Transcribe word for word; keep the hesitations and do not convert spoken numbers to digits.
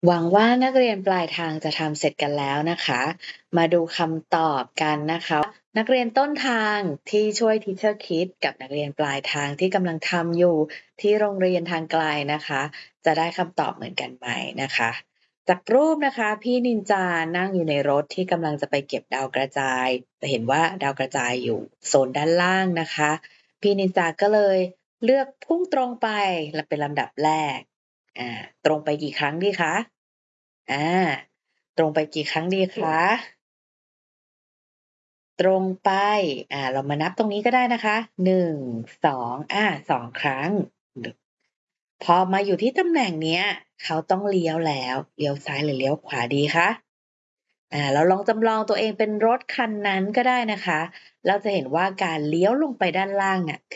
หวังว่านักเรียนปลายทางจะทำเสร็จกันแล้วนะคะ มาดูคำตอบกันนะคะ นักเรียนต้นทางที่ช่วย Teacher Kit กับนักเรียนปลายทางที่กำลังทำอยู่ที่โรงเรียนทางไกลนะคะ จะได้คำตอบเหมือนกันไหมนะคะ จากรูปนะคะพี่นินจานั่งอยู่ในรถที่กำลังจะไปเก็บดาวกระจาย จะเห็นว่าดาวกระจายอยู่โซนด้านล่างนะคะ พี่นินจาก็เลยเลือกพุ่งตรงไปและเป็นลำดับแรก อ่า ตรงไปกี่ครั้งดีคะ? อา ตรงไปกี่ครั้งดีคะ? ตรงไป อ่า เรามานับตรงนี้ก็ได้นะคะ หนึ่ง สอง อา สอง ครั้ง ด พอมาอยู่ที่ตำแหน่งเนี้ย เขาต้องเลี้ยวแล้ว เลี้ยวซ้ายหรือเลี้ยวขวาดีคะ? อ่า เราลองจำลองตัวเองเป็นรถคันนั้นก็ได้นะคะ เราจะเห็นว่าการเลี้ยวลงไปด้านล่างเนี่ย